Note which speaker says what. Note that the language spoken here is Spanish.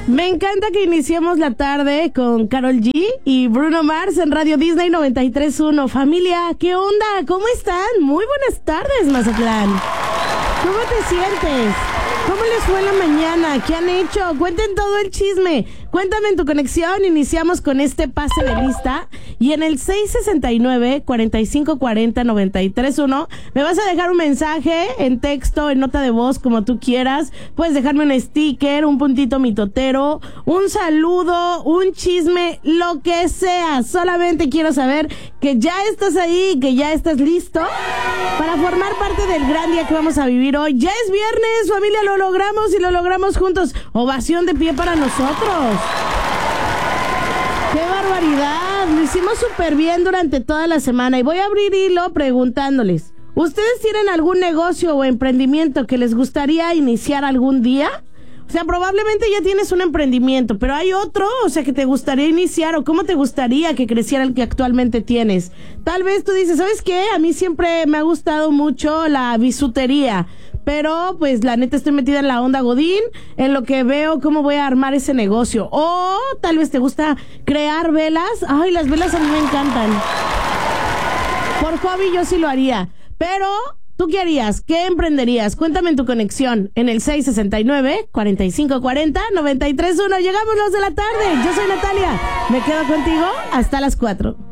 Speaker 1: Me encanta que iniciemos la tarde con Karol G y Bruno Mars en Radio Disney 93.1. Familia, ¿qué onda? ¿Cómo están? Muy buenas tardes, Mazatlán. ¿Cómo te sientes? ¿Cómo les fue la mañana? ¿Qué han hecho? Cuenten todo el chisme. Cuéntame en tu conexión. Iniciamos con este pase de lista. Y en el 669-4540-931 me vas a dejar un mensaje en texto, en nota de voz, como tú quieras. Puedes dejarme un sticker, un puntito mitotero, un saludo, un chisme, lo que sea. Solamente quiero saber que ya estás ahí, que ya estás listo para formar parte del gran día que vamos a vivir hoy. Ya es viernes, familia, lo logramos y lo logramos juntos. Ovación de pie para nosotros. ¡Qué barbaridad! Lo hicimos súper bien durante toda la semana y voy a abrir hilo preguntándoles, ¿ustedes tienen algún negocio o emprendimiento que les gustaría iniciar algún día? O sea, probablemente ya tienes un emprendimiento, pero hay otro, o sea, que te gustaría iniciar, o cómo te gustaría que creciera el que actualmente tienes. Tal vez tú dices, ¿sabes qué? A mí siempre me ha gustado mucho la bisutería, pero pues la neta estoy metida en la onda godín, en lo que veo cómo voy a armar ese negocio. O tal vez te gusta crear velas. Ay, las velas a mí me encantan. Por hobby yo sí lo haría, pero ¿tú qué harías? ¿Qué emprenderías? Cuéntame en tu conexión en el 669-4540-931. Llegamos los de la tarde. Yo soy Natalia. Me quedo contigo hasta las 4.